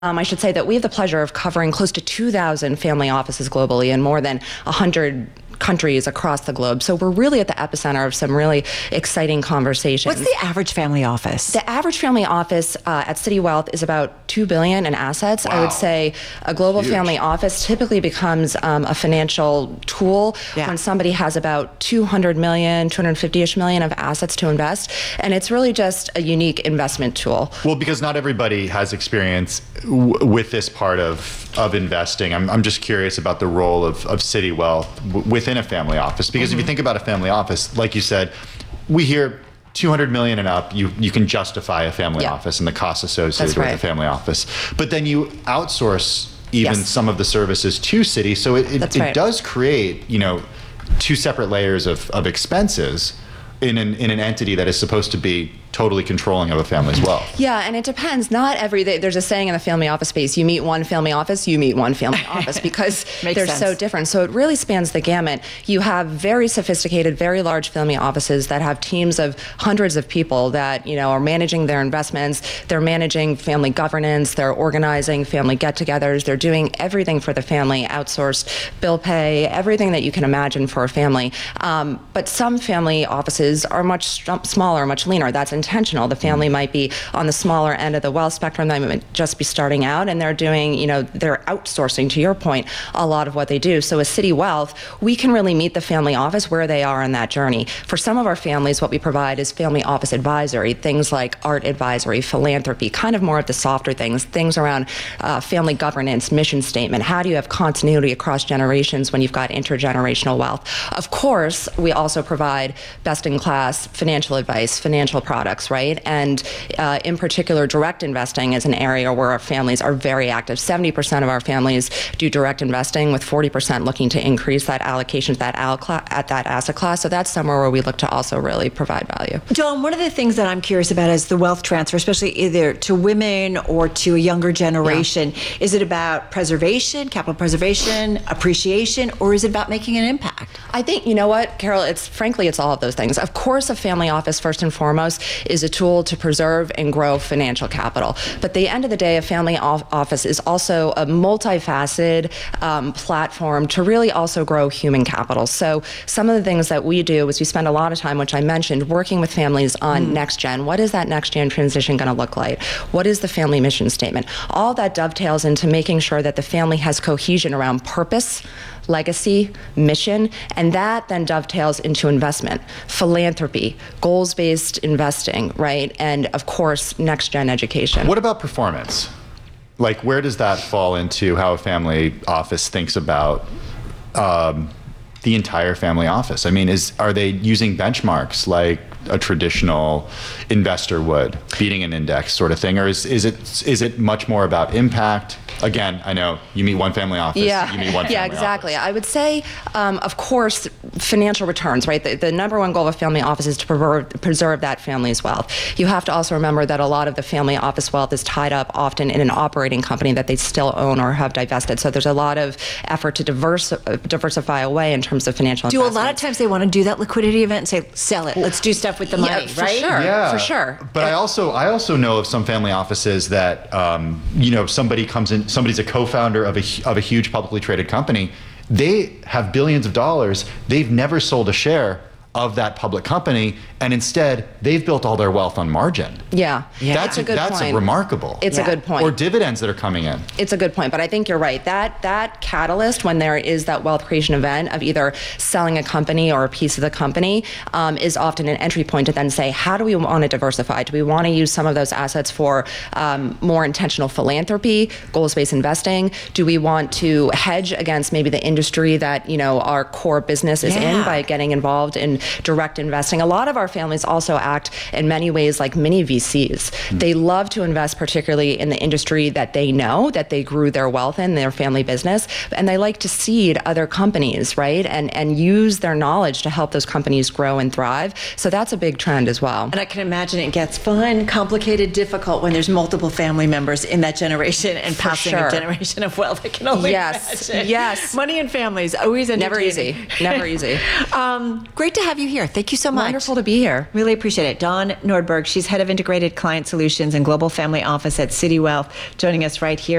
I should say that we have the pleasure of covering close to 2,000 family offices globally in more than 100 countries across the globe. So we're really at the epicenter of some really exciting conversations. What's the average family office? The average family office at Citi Wealth is about $2 billion in assets. Wow. I would say a global family office typically becomes a financial tool when somebody has about 200 million, 250-ish million of assets to invest. And it's really just a unique investment tool. Well, because not everybody has experience with this part of investing. I'm just curious about the role of Citi Wealth within a family office. Because if you think about a family office, like you said, we hear 200 million and up, you can justify a family office and the costs associated with a family office. But then you outsource even some of the services to Citi. So it does create, two separate layers of expenses in an entity that is supposed to be totally controlling of a family's wealth. Yeah, and it depends. Not every day. There's a saying in the family office space, you meet one family office, you meet one family office, because they're so different. So it really spans the gamut. You have very sophisticated, very large family offices that have teams of hundreds of people that, are managing their investments, they're managing family governance, they're organizing family get-togethers, they're doing everything for the family, outsourced bill pay, everything that you can imagine for a family. But some family offices are much smaller, much leaner. That's intentional. The family might be on the smaller end of the wealth spectrum. They might just be starting out, and they're doing, they're outsourcing, to your point, a lot of what they do. So as Citi Wealth, we can really meet the family office where they are in that journey. For some of our families, what we provide is family office advisory, things like art advisory, philanthropy, kind of more of the softer things around family governance, mission statement. How do you have continuity across generations when you've got intergenerational wealth? Of course, we also provide best-in-class financial advice, financial products, right? And in particular, direct investing is an area where our families are very active. 70% of our families do direct investing, with 40% looking to increase that allocation at that asset class. So that's somewhere where we look to also really provide value. Dawn, one of the things that I'm curious about is the wealth transfer, especially either to women or to a younger generation. Yeah. Is it about preservation, capital preservation, appreciation, or is it about making an impact? I think, you know what, Carol, frankly, it's all of those things. Of course, a family office, first and foremost, is a tool to preserve and grow financial capital. But at the end of the day, a family office is also a multifaceted platform to really also grow human capital. So some of the things that we do is we spend a lot of time, which I mentioned, working with families on next gen. What is that next gen transition going to look like? What is the family mission statement? All that dovetails into making sure that the family has cohesion around purpose, legacy, mission, and that then dovetails into investment, philanthropy, goals-based investing, right? And of course, next-gen education. What about performance? Like, where does that fall into how a family office thinks about the entire family office? I mean, are they using benchmarks like a traditional investor would, beating an index sort of thing, or is it much more about impact? Again, I know you meet one family office, you meet one family exactly. office. I would say, of course, financial returns, right? The number one goal of a family office is to preserve that family's wealth. You have to also remember that a lot of the family office wealth is tied up often in an operating company that they still own or have divested. So there's a lot of effort to diversify away in terms of financial investments. A lot of times they want to do that liquidity event and say, sell it, let's do stuff with the money, right? For sure. But I also know of some family offices that, somebody comes in, somebody's a co-founder of a huge publicly traded company. They have billions of dollars. They've never sold a share of that public company, and instead they've built all their wealth on margin. That's a good point. That's remarkable. It's a good point. Or dividends that are coming in. It's a good point, but I think you're right. That catalyst, when there is that wealth creation event of either selling a company or a piece of the company, is often an entry point to then say, how do we want to diversify? Do we want to use some of those assets for more intentional philanthropy, goals-based investing? Do we want to hedge against maybe the industry that our core business is in by getting involved in direct investing? A lot of our families also act in many ways like mini VCs. They love to invest particularly in the industry that they know, that they grew their wealth in, their family business, and they like to seed other companies, right? And use their knowledge to help those companies grow and thrive. So that's a big trend as well. And I can imagine it gets fun, complicated, difficult when there's multiple family members in that generation and passing a generation of wealth. I can only imagine. Yes. Money and families, always entertaining. Never easy. Great to have have you here. Thank you so much. Wonderful to be here. Really appreciate it. Dawn Nordberg, she's head of Integrated Client Solutions and Global Family Office at City Wealth, joining us right here.